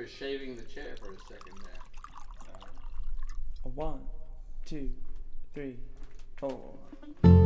shaving the chair for a second there. 1, 2, 3, 4.